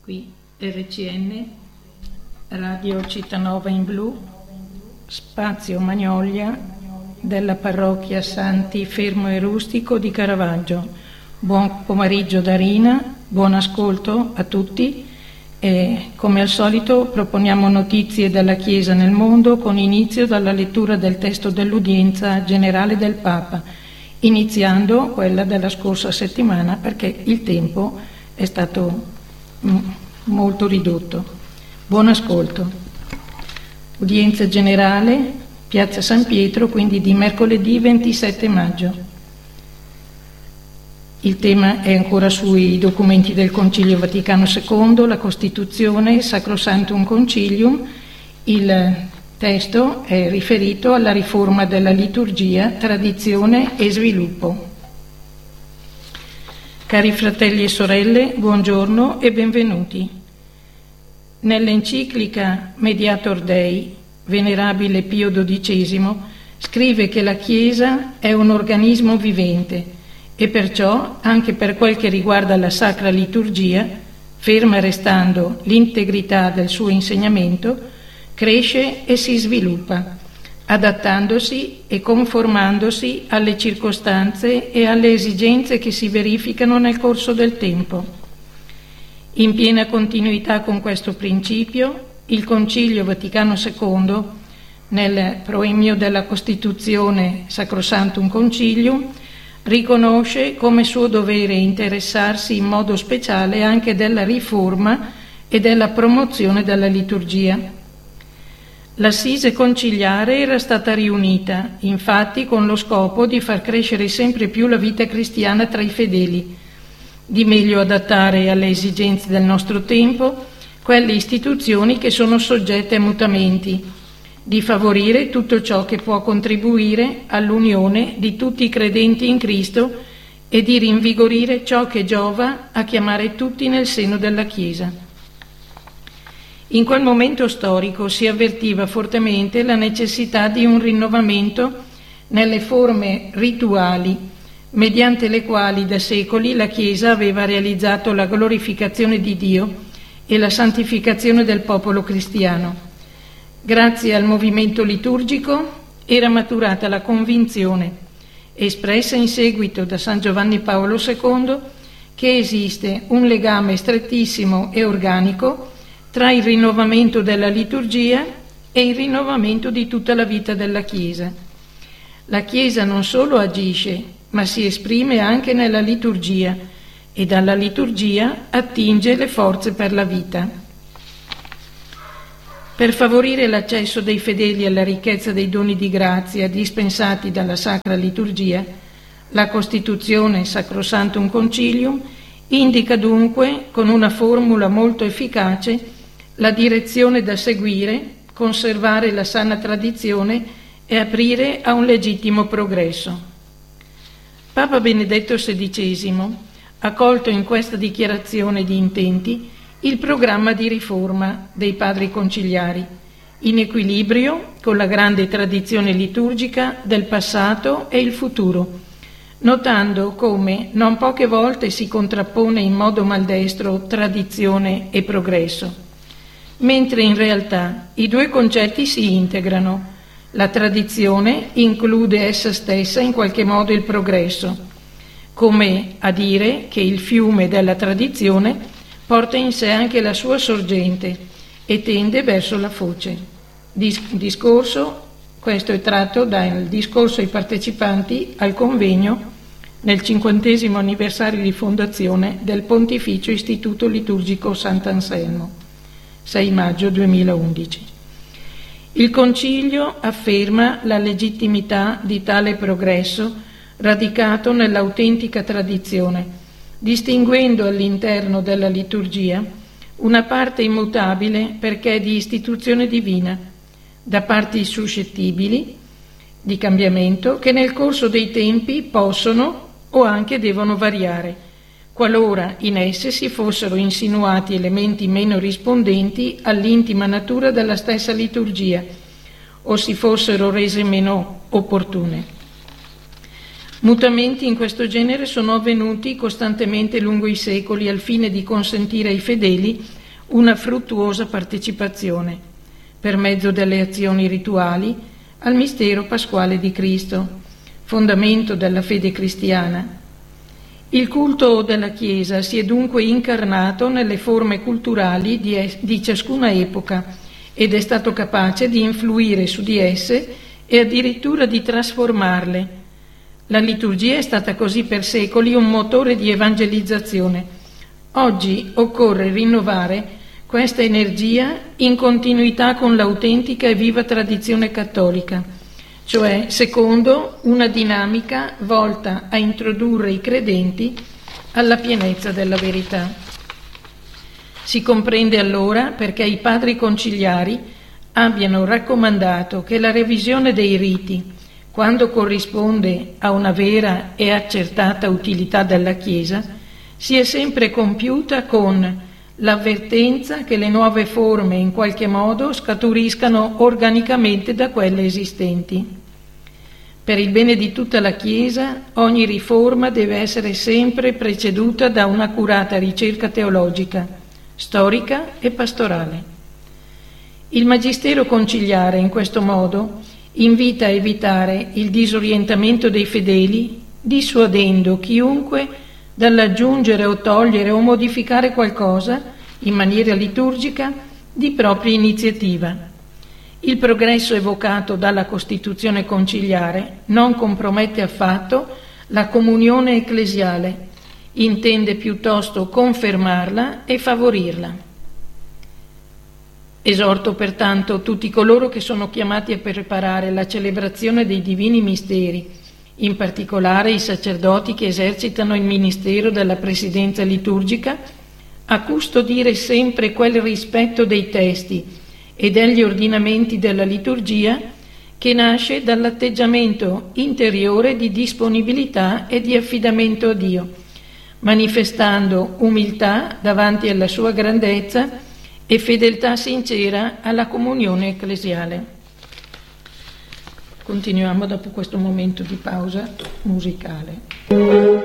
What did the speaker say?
qui RCN, Radio Cittànova in Blu, Spazio Magnolia della parrocchia Santi Fermo e Rustico di Caravaggio. Buon pomeriggio da Rina, buon ascolto a tutti e come al solito proponiamo notizie dalla Chiesa nel mondo con inizio dalla lettura del testo dell'udienza generale del Papa, iniziando quella della scorsa settimana perché il tempo è stato molto ridotto. Buon ascolto. Udienza generale, Piazza San Pietro, quindi di mercoledì 27 maggio. Il tema è ancora sui documenti del Concilio Vaticano II, la Costituzione, Sacrosanctum Concilium. Il testo è riferito alla riforma della liturgia, tradizione e sviluppo. Cari fratelli e sorelle, buongiorno e benvenuti. Nell'enciclica Mediator Dei, Venerabile Pio XII scrive che la Chiesa è un organismo vivente e perciò, anche per quel che riguarda la Sacra Liturgia, ferma restando l'integrità del suo insegnamento, cresce e si sviluppa, adattandosi e conformandosi alle circostanze e alle esigenze che si verificano nel corso del tempo. In piena continuità con questo principio, il Concilio Vaticano II, nel proemio della Costituzione Sacrosanctum Concilium, riconosce come suo dovere interessarsi in modo speciale anche della riforma e della promozione della liturgia. L'Assise conciliare era stata riunita, infatti, con lo scopo di far crescere sempre più la vita cristiana tra i fedeli, di meglio adattare alle esigenze del nostro tempo quelle istituzioni che sono soggette a mutamenti, di favorire tutto ciò che può contribuire all'unione di tutti i credenti in Cristo e di rinvigorire ciò che giova a chiamare tutti nel seno della Chiesa. In quel momento storico si avvertiva fortemente la necessità di un rinnovamento nelle forme rituali, mediante le quali da secoli la Chiesa aveva realizzato la glorificazione di Dio e la santificazione del popolo cristiano. Grazie al movimento liturgico era maturata la convinzione, espressa in seguito da San Giovanni Paolo II, che esiste un legame strettissimo e organico tra il rinnovamento della liturgia e il rinnovamento di tutta la vita della Chiesa. La Chiesa non solo agisce, ma si esprime anche nella liturgia e dalla liturgia attinge le forze per la vita. Per favorire l'accesso dei fedeli alla ricchezza dei doni di grazia dispensati dalla Sacra Liturgia, la Costituzione Sacrosanctum Concilium indica dunque, con una formula molto efficace, la direzione da seguire, conservare la sana tradizione e aprire a un legittimo progresso. Papa Benedetto XVI ha colto in questa dichiarazione di intenti il programma di riforma dei Padri Conciliari, in equilibrio con la grande tradizione liturgica del passato e il futuro, notando come non poche volte si contrappone in modo maldestro tradizione e progresso, mentre in realtà i due concetti si integrano. La tradizione include essa stessa in qualche modo il progresso, come a dire che il fiume della tradizione porta in sé anche la sua sorgente e tende verso la foce. Questo è tratto dal discorso ai partecipanti al convegno nel 50° anniversario di fondazione del Pontificio Istituto Liturgico Sant'Anselmo, 6 maggio 2011. Il Concilio afferma la legittimità di tale progresso radicato nell'autentica tradizione, distinguendo all'interno della liturgia una parte immutabile perché di istituzione divina, da parti suscettibili di cambiamento che nel corso dei tempi possono o anche devono variare, qualora in esse si fossero insinuati elementi meno rispondenti all'intima natura della stessa liturgia o si fossero rese meno opportune. Mutamenti in questo genere sono avvenuti costantemente lungo i secoli al fine di consentire ai fedeli una fruttuosa partecipazione, per mezzo delle azioni rituali, al mistero pasquale di Cristo, fondamento della fede cristiana. Il culto della Chiesa si è dunque incarnato nelle forme culturali di ciascuna epoca ed è stato capace di influire su di esse e addirittura di trasformarle. La liturgia è stata così per secoli un motore di evangelizzazione. Oggi occorre rinnovare questa energia in continuità con l'autentica e viva tradizione cattolica, cioè secondo una dinamica volta a introdurre i credenti alla pienezza della verità. Si comprende allora perché i padri conciliari abbiano raccomandato che la revisione dei riti, quando corrisponde a una vera e accertata utilità della Chiesa, sia sempre compiuta con l'avvertenza che le nuove forme in qualche modo scaturiscano organicamente da quelle esistenti. Per il bene di tutta la Chiesa, ogni riforma deve essere sempre preceduta da un'accurata ricerca teologica, storica e pastorale. Il Magistero conciliare, in questo modo, invita a evitare il disorientamento dei fedeli, dissuadendo chiunque dall'aggiungere o togliere o modificare qualcosa in maniera liturgica di propria iniziativa. Il progresso evocato dalla Costituzione conciliare non compromette affatto la comunione ecclesiale, intende piuttosto confermarla e favorirla. Esorto pertanto tutti coloro che sono chiamati a preparare la celebrazione dei divini misteri, in particolare i sacerdoti che esercitano il ministero della presidenza liturgica, a custodire sempre quel rispetto dei testi e degli ordinamenti della liturgia che nasce dall'atteggiamento interiore di disponibilità e di affidamento a Dio, manifestando umiltà davanti alla sua grandezza e fedeltà sincera alla comunione ecclesiale. Continuiamo dopo questo momento di pausa musicale.